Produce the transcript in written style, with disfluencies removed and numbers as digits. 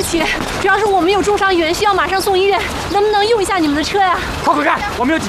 起，主要是我们有重伤员需要马上送医院，能不能用一下你们的车呀？ 快快看，我们有几